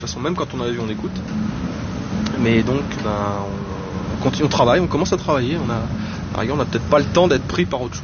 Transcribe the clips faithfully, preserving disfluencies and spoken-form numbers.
De toute façon, même quand on a l'avion, on écoute. Mais donc, ben, on, on continue, on travaille, on commence à travailler. On a, par exemple, on n'a peut-être pas le temps d'être pris par autre chose.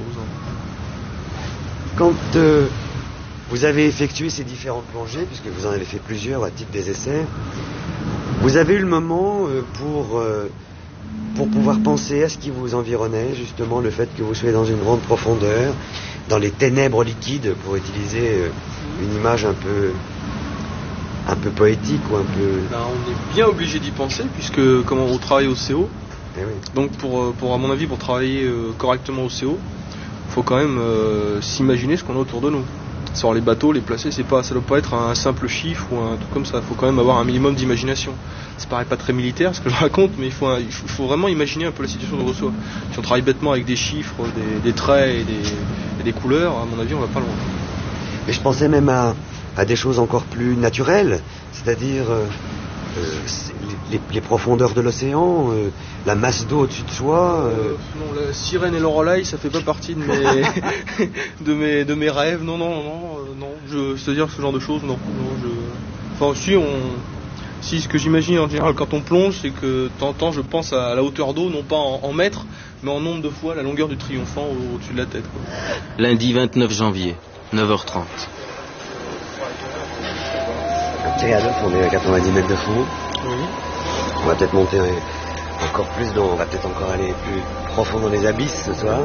Quand euh, vous avez effectué ces différentes plongées, puisque vous en avez fait plusieurs à titre des essais, vous avez eu le moment euh, pour, euh, pour pouvoir penser à ce qui vous environnait, justement le fait que vous soyez dans une grande profondeur, dans les ténèbres liquides, pour utiliser euh, une image un peu... un peu poétique ou un peu... Ben, on est bien obligé d'y penser puisque comme on travaille au C O, eh oui. donc pour, pour, à mon avis, pour travailler euh, correctement au C O, il faut quand même euh, s'imaginer ce qu'on a autour de nous. Sur les bateaux, les placer, c'est pas, ça ne doit pas être un simple chiffre ou un truc comme ça. Il faut quand même avoir un minimum d'imagination. Ça paraît pas très militaire ce que je raconte, mais il faut, un, il faut, il faut vraiment imaginer un peu la situation de reçoit. Si on travaille bêtement avec des chiffres, des, des traits et des, et des couleurs, à mon avis, on va pas loin. Mais je pensais même à... à des choses encore plus naturelles, c'est-à-dire euh, euh, les, les profondeurs de l'océan, euh, la masse d'eau au-dessus de soi. Euh... Euh, non, la sirène et l'Orelay, ça fait pas partie de mes, de mes, de mes rêves. Non, non, non, euh, non. Je, c'est-à-dire ce genre de choses, non. non je... Enfin, si on, si ce que j'imagine en général quand on plonge, c'est que de temps en temps, je pense à la hauteur d'eau, non pas en, en mètres, mais en nombre de fois la longueur du triomphant au- au-dessus de la tête, quoi. Lundi vingt-neuf janvier, neuf heures trente. Et à l'œuf, on est à quatre-vingt-dix mètres de fond. Oui. On va peut-être monter encore plus dans, on va peut-être encore aller plus profond dans les abysses ce soir.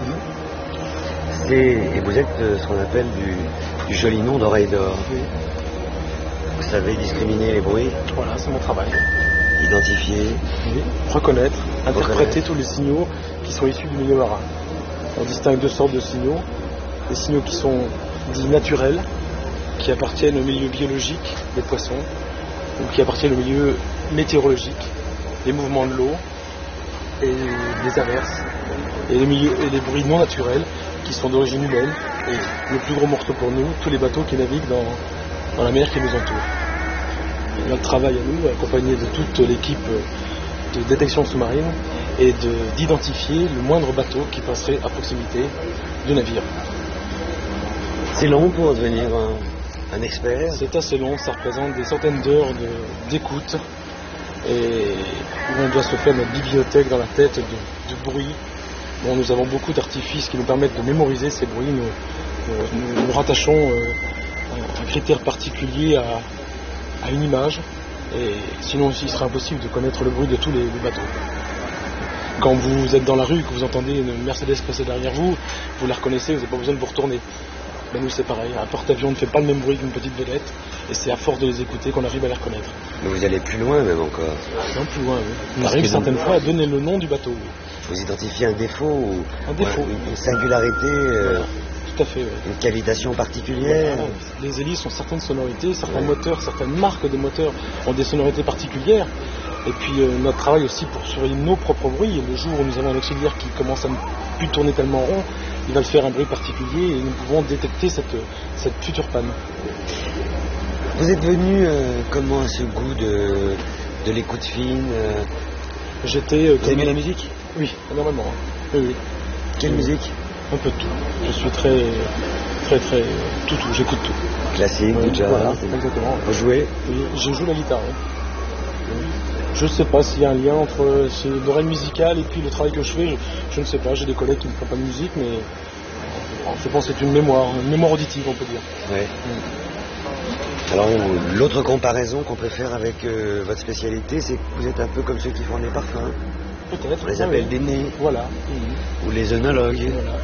C'est, et vous êtes euh, ce qu'on appelle du, du joli nom d'oreille d'or. Oui. Vous savez discriminer les bruits, Voilà, c'est mon travail. identifier. Oui. Reconnaître, interpréter Reconnaître. tous les signaux qui sont issus du milieu marin. On distingue deux sortes de signaux. Des signaux qui sont dits naturels, qui appartiennent au milieu biologique des poissons, ou qui appartiennent au milieu météorologique, les mouvements de l'eau et les averses, et les, milieux, et les bruits non naturels qui sont d'origine humaine, et le plus gros morceau pour nous, tous les bateaux qui naviguent dans, dans la mer qui nous entoure. Et notre travail à nous, accompagné de toute l'équipe de détection sous-marine, est de- d'identifier le moindre bateau qui passerait à proximité du navire. C'est long pour devenir un, un expert. C'est assez long, ça représente des centaines d'heures de- d'écoute et où on doit se faire notre bibliothèque dans la tête de, de bruit. Bon, nous avons beaucoup d'artifices qui nous permettent de mémoriser ces bruits. Nous, nous- nous- nous rattachons euh, un, un critère particulier à, à une image et sinon il serait impossible de connaître le bruit de tous les, les bateaux. Quand vous êtes dans la rue et que vous entendez une Mercedes passer derrière vous, vous la reconnaissez, vous n'avez pas besoin de vous retourner. Ben nous c'est pareil, un porte-avions ne fait pas le même bruit qu'une petite vedette et c'est à force de les écouter qu'on arrive à les reconnaître. Mais vous allez plus loin même encore. Non, plus loin, oui. On Parce arrive que certaines donc- fois à donner le nom du bateau. oui. Vous identifiez un défaut ou Un défaut. ou une, une singularité, euh, Voilà. Tout à fait, oui. une cavitation particulière. Voilà. Les hélices ont certaines sonorités, certains moteurs, certaines marques de moteurs ont des sonorités particulières. Et puis euh, notre travail aussi pour surveiller nos propres bruits. Et le jour où nous avons un auxiliaire qui commence à ne plus tourner tellement rond, il va le faire un bruit particulier et nous pouvons détecter cette, cette future panne. Vous êtes venu euh, comment à ce goût de, de l'écoute fine euh, J'étais... euh, Vous aimez comme- la musique? Oui, énormément. Oui, oui. Quelle Oui. musique? Un peu de tout. Je suis très, très, très... tout, tout. J'écoute tout. Classique, Oui, du jazz. voilà, exactement. Vous jouez? Oui, je joue la guitare. oui. Je ne sais pas s'il y a un lien entre ces- l'oreille musicale et puis le travail que je fais. Je, je ne sais pas. J'ai des collègues qui ne font pas de musique, mais euh, je pense que c'est une mémoire, une mémoire auditive, on peut dire. Ouais. Alors on- l'autre comparaison qu'on peut faire avec euh, votre spécialité, c'est que vous êtes un peu comme ceux qui font les parfums. Peut-être. On les ah appelle oui. des nez Voilà. Mhm. ou les œnologues. Voilà.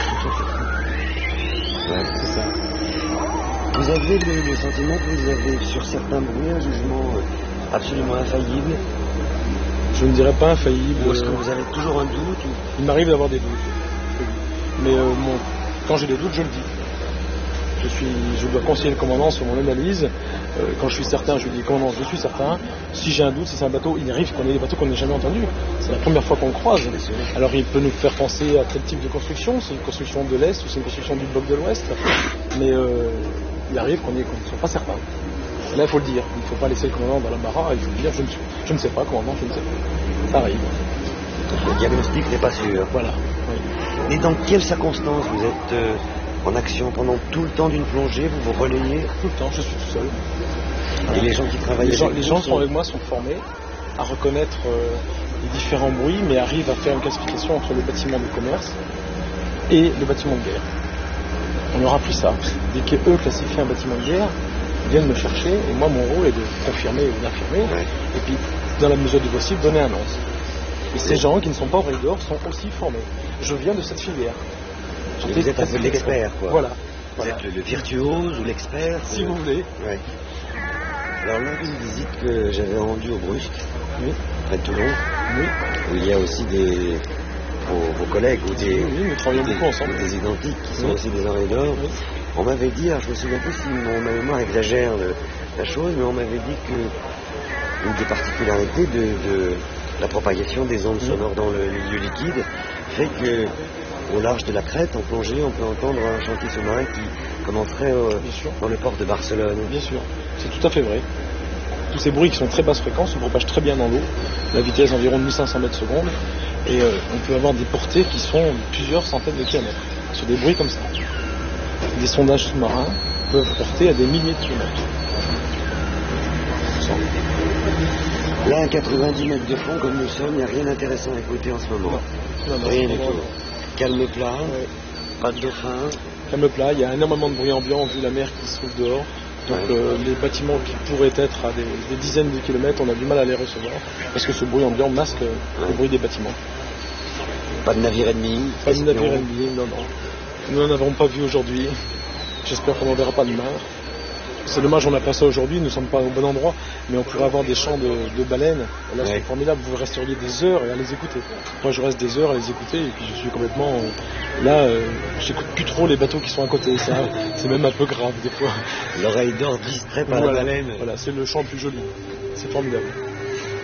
Ouais. C'est ça. Vous avez le, le sentiment que vous avez sur certains bruits un jugement euh, absolument infaillible, Je ne dirais pas infaillible. ou est-ce que euh, vous avez toujours un doute ou... Il m'arrive d'avoir des doutes. Oui. Mais euh, mon- quand j'ai des doutes, je le dis. Je, suis, je dois conseiller le commandant sur mon analyse. Euh, quand je suis certain, je lui dis commandant, je suis certain. Si j'ai un doute, si c'est un bateau, il arrive qu'on ait des bateaux qu'on n'ait jamais entendus. C'est la première fois qu'on le croise. Alors il peut nous faire penser à quel type de construction. C'est une construction de l'Est ou c'est une construction du bloc de l'Ouest. Mais euh, il arrive qu'on ait- qu'on ne soit pas certain. Et là, il faut le dire. Il ne faut pas laisser le commandant dans l'embarras. Il faut dire je ne, suis- je ne sais pas, commandant, je ne sais pas. Ça arrive. Le diagnostic n'est pas sûr. Voilà. Oui. Et dans quelles circonstances vous êtes euh, en action pendant tout le temps d'une plongée, vous vous relayez? Tout le temps, je suis tout seul. Et les gens qui travaillent Les gens, avec les vous gens sont- sont avec moi sont formés à reconnaître euh, les différents bruits, mais arrivent à faire une classification entre le bâtiment de commerce et le bâtiment de guerre. On n'aura plus ça. Dès qu'eux classifient un bâtiment de guerre, ils viennent me chercher, et moi mon rôle est de confirmer ou d'infirmer, Ouais. et puis dans la mesure du possible donner un nom. Et ces gens qui ne sont pas ouvriers d'or sont aussi formés. Je viens de cette filière. J'ai Et fait vous êtes un peu cette l'expert, quoi. Voilà. Vous Voilà. êtes le, le virtuose ou l'expert. Si euh, vous voulez. Ouais. Alors lors d'une visite que j'avais rendue au Brusque, Oui. près de Toulon, Oui. où il y a aussi des vos, vos collègues ou des, Oui, nous travaillons des, beaucoup ensemble. ou des identiques qui sont Oui. aussi des oreilles d'or. Oui. On m'avait dit, alors je me souviens plus si mon, ma mémoire exagère le- la chose, mais on m'avait dit que une des particularités de, de la propagation des ondes sonores dans le milieu liquide fait que au large de la Crète, en plongée, on peut entendre un chantier sous-marin qui commencerait euh, Bien sûr. dans le port de Barcelone. Bien sûr, c'est tout à fait vrai. Tous ces bruits qui sont très basse fréquence se propagent très bien dans l'eau, la vitesse environ de mille cinq cents mètres secondes, et euh, on peut avoir des portées qui sont de plusieurs centaines de kilomètres sur des bruits comme ça. Des sondages sous-marins peuvent porter à des milliers de kilomètres. Là, à quatre-vingt-dix mètres de fond, comme nous sommes, il n'y a rien d'intéressant à écouter en ce moment. Non, non, Rien c'est du vraiment- tout. Calme plat, Ouais. pas de dauphin. Calme plat, il y a énormément de bruit ambiant vu la mer qui se trouve dehors. Donc Ouais. euh, les bâtiments qui pourraient être à des, des dizaines de kilomètres, on a du mal à les recevoir parce que ce bruit ambiant masque euh, le Ouais. bruit des bâtiments. Pas de navire ennemi. Pas de espion. navire ennemi, non, non. Nous n'en avons pas vu aujourd'hui. J'espère qu'on n'en verra pas demain. C'est dommage, on n'a pas ça aujourd'hui, nous ne sommes pas au bon endroit, mais on pourrait avoir des champs de, de baleines. Là, Ouais. c'est formidable, vous resteriez des heures à les écouter. Moi, je reste des heures à les écouter, et puis je suis complètement. euh, là, euh, j'écoute plus trop les bateaux qui sont à côté. Ça, c'est même un peu grave, des fois. L'oreille d'or distrait par Voilà, la baleine. voilà, c'est le chant le plus joli. C'est formidable.